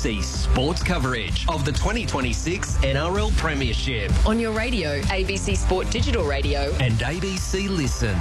ABC sports coverage of the 2026 NRL Premiership On your radio, ABC Sport Digital Radio. and ABC Listen.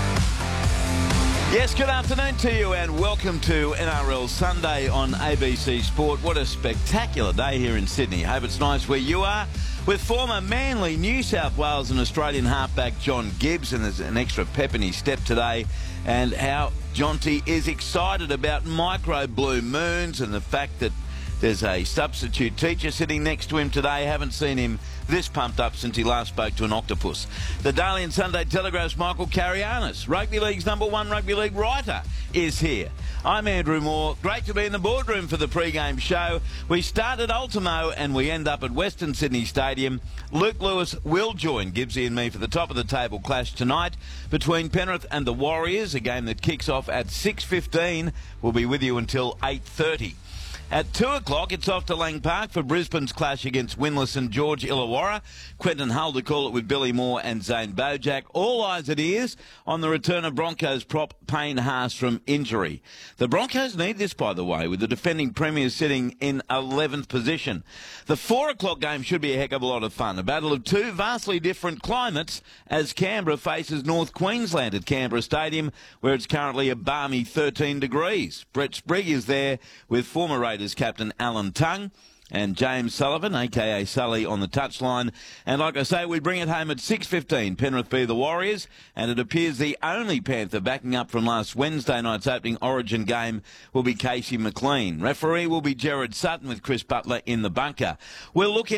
Yes, good afternoon to you and welcome to NRL Sunday on ABC Sport. What a spectacular day here in Sydney. Hope it's nice where you are. With former Manly, New South Wales and Australian halfback John Gibbs, and there's an extra pep in his step today, and how Jonty is excited about micro blue moons and the fact that there's a substitute teacher sitting next to him today. Haven't seen him this pumped up since he last spoke to an octopus. The Daily and Sunday Telegraph's Michael Carianis, Rugby League's #1 Rugby League writer, is here. I'm Andrew Moore. Great to be in the boardroom for the pre-game show. We start at Ultimo and we end up at Western Sydney Stadium. Luke Lewis will join Gibbsy and me for the top of the table clash tonight between Penrith and the Warriors, a game that kicks off at 6:15. We'll be with you until 8:30. At 2 o'clock, it's off to Lang Park for Brisbane's clash against winless and George Illawarra. Quentin Hull to call it with Billy Moore and Zane Bojack. All eyes it is on the return of Broncos prop Payne Haas from injury. The Broncos need this, by the way, with the defending premiers sitting in 11th position. The 4 o'clock game should be a heck of a lot of fun. A battle of two vastly different climates as Canberra faces North Queensland at Canberra Stadium, where it's currently a balmy 13 degrees. Brett Sprigg is there with former Raiders captain Alan Tongue and James Sullivan, a.k.a. Sully, on the touchline. And like I say, we bring it home at 6:15. Penrith v the Warriors, and it appears the only Panther backing up from last Wednesday night's opening Origin game will be Casey McLean. Referee will be Gerard Sutton with Chris Butler in the bunker. We'll look in